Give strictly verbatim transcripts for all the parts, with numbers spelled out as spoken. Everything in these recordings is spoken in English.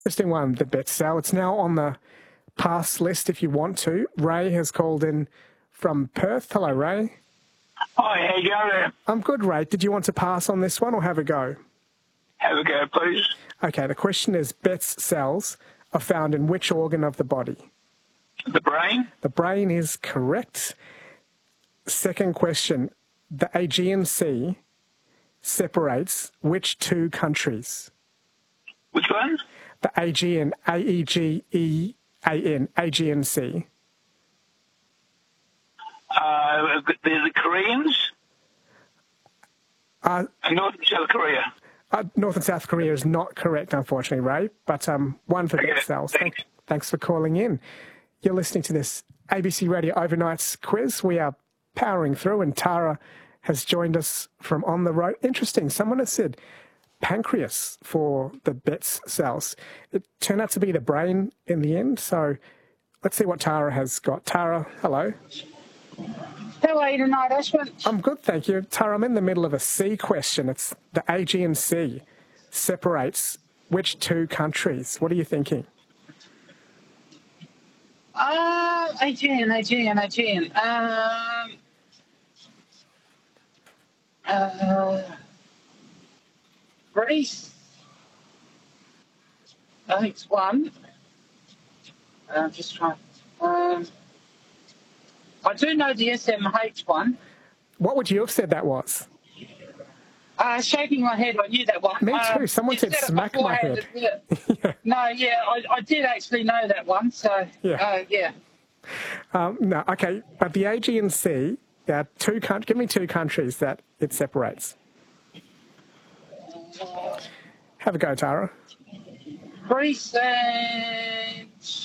Interesting one, the bet sale. It's now on the pass list if you want to. Ray has called in from Perth. Hello, Ray. Hi, how you going? I'm good, Ray. Did you want to pass on this one or have a go? Have a go, please. Okay, the question is, Bet's cells are found in which organ of the body? The brain? The brain is correct. Second question, the Aegean Sea separates which two countries? Which one? The Aegean, A E G E A N, Aegean Sea. Uh, there's the Koreans Uh, and North and South Korea. uh, North and South Korea is not correct, unfortunately, Ray, but um, one for Okay, Bet cells. thanks. Thanks, thanks for calling in. You're listening to this A B C Radio Overnights quiz. We are powering through, and Tara has joined us from on the road. Interesting. Someone has said pancreas for the Bet's cells. It turned out to be the brain in the end. So let's see what Tara has got. Tara, hello. How are you tonight, Ashwin? I'm good, thank you. Tara, I'm in the middle of a sea question. It's the Aegean Sea separates which two countries? What are you thinking? Uh, Aegean, Aegean, Aegean. Um, uh, Greece. I think it's one. I'm just trying. Um, I do know the S M H one. What would you have said that was? Uh, shaking my head, I knew that one. Me too. Um, Someone you said it smack my beforehand, head. yeah. Yeah. No, yeah, I, I did actually know that one. So, Yeah. uh, yeah. Um, no, okay. But the Aegean Sea, there are two countries. Give me two countries that it separates. Have a go, Tara. Greece and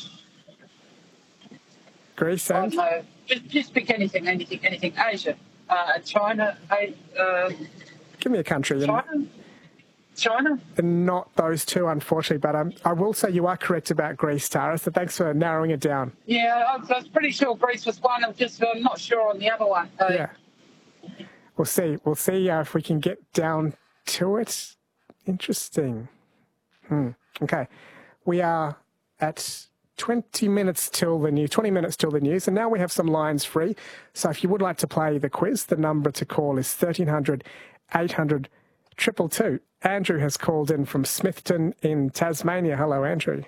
Greece I and don't know. Just, just pick anything, anything, anything. Asia, uh, China, uh, give me a country. And, China, China. and not those two, unfortunately. But um, I will say you are correct about Greece, Tara. So thanks for narrowing it down. Yeah, I was, I was pretty sure Greece was one. I'm just I'm not sure on the other one. So. Yeah. We'll see. We'll see uh, if we can get down to it. Interesting. Hmm. Okay. We are at twenty minutes till the news, twenty minutes till the news, and now we have some lines free. So if you would like to play the quiz, the number to call is thirteen hundred, eight hundred, two two two. Andrew has called in from Smithton in Tasmania. Hello, Andrew.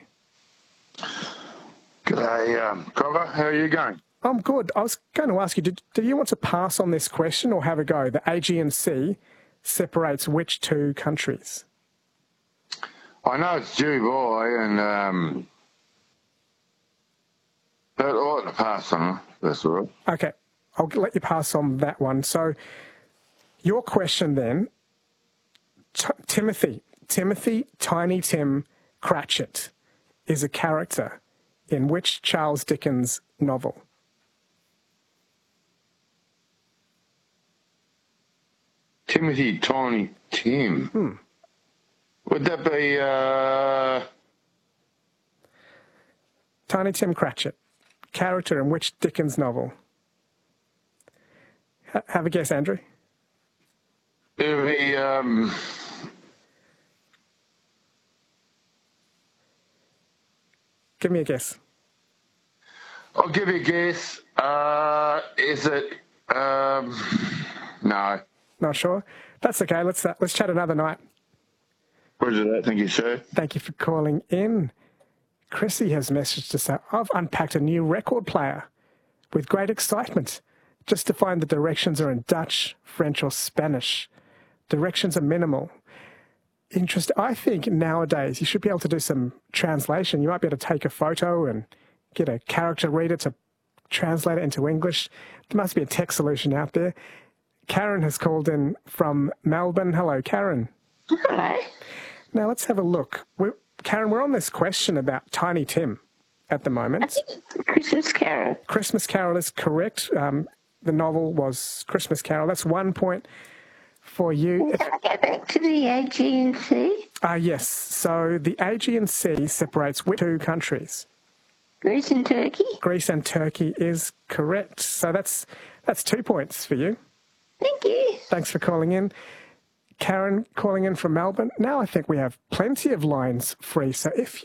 G'day, um, Cogger. How are you going? I'm good. I was going to ask you, did, did you want to pass on this question or have a go? The Aegean Sea separates which two countries? I know it's Dubai, and um, but I ought to pass on it. That's all right. Okay, I'll let you pass on that one. So your question then, T- Timothy, Timothy Tiny Tim Cratchit is a character in which Charles Dickens novel? Timothy Tiny Tim. Hmm. Would that be... Uh... Tiny Tim Cratchit, character in which Dickens novel? H- have a guess, Andrew. It would be... Um... Give me a guess. I'll give you a guess. Uh, is it... Um... No. Not sure. That's okay. Let's uh, let's chat another night. Roger that. Thank you, sir. Thank you for calling in. Chrissy has messaged us out. I've unpacked a new record player with great excitement just to find the directions are in Dutch, French or Spanish. Directions are minimal. Interest. I think nowadays you should be able to do some translation. You might be able to take a photo and get a character reader to translate it into English. There must be a tech solution out there. Karen has called in from Melbourne. Hello, Karen. Hello. Now let's have a look. We're, Karen, we're on this question about Tiny Tim at the moment. I think it's Christmas Carol. Christmas Carol is correct. Um, the novel was Christmas Carol. That's one point for you. Can I go back to the Aegean Sea? Ah, uh, yes. So the Aegean Sea separates which two countries? Greece and Turkey? Greece and Turkey is correct. So that's that's two points for you. Thank you. Thanks for calling in. Karen calling in from Melbourne. Now I think we have plenty of lines free. So if